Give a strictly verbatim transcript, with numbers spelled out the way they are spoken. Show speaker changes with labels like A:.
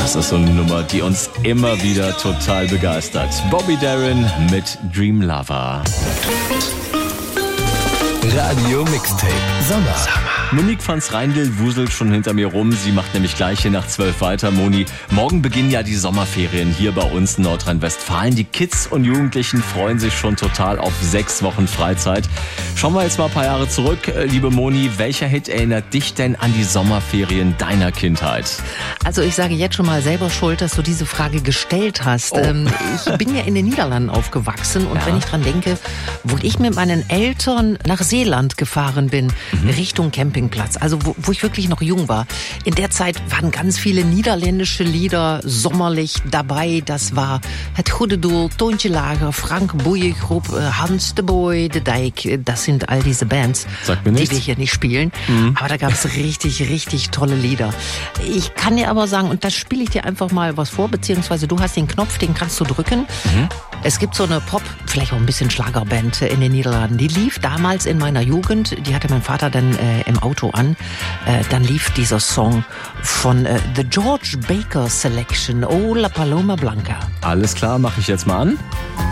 A: Das ist so eine Nummer, die uns immer wieder total begeistert. Bobby Darin mit Dream Lover.
B: Radio Mixtape Sommer.
A: Monique van Reindl wuselt schon hinter mir rum. Sie macht nämlich gleich hier nach zwölf weiter. Moni, morgen beginnen ja die Sommerferien hier bei uns in Nordrhein-Westfalen. Die Kids und Jugendlichen freuen sich schon total auf sechs Wochen Freizeit. Schauen wir jetzt mal ein paar Jahre zurück. Liebe Moni, welcher Hit erinnert dich denn an die Sommerferien deiner Kindheit?
C: Also ich sage jetzt schon mal selber schuld, dass du diese Frage gestellt hast.
A: Oh.
C: Ähm, ich bin ja in den Niederlanden aufgewachsen und
A: Ja.
C: wenn ich dran denke, wo ich mit meinen Eltern nach Seeland gefahren bin, mhm. Richtung Campingplatz, also wo, wo ich wirklich noch jung war. In der Zeit waren ganz viele niederländische Lieder sommerlich dabei. Das war Het Goede Doel, Toontje Lager, Frank Boeiengroep, Hans de Boy, De Dijk. Das sind all diese Bands,
A: Sagt mir
C: die
A: nichts.
C: wir hier nicht spielen. Mhm. Aber da gab es richtig, richtig tolle Lieder. Ich kann dir aber sagen, und das spiele ich dir einfach mal was vor, beziehungsweise du hast den Knopf, den kannst du drücken. Mhm. Es gibt so eine Pop, vielleicht auch ein bisschen Schlagerband in den Niederlanden. Die lief damals in meiner Jugend, die hatte mein Vater dann äh, im Auto an. Äh, dann lief dieser Song von äh, The George Baker Selection, Oh La Paloma Blanca.
A: Alles klar, mache ich jetzt mal an.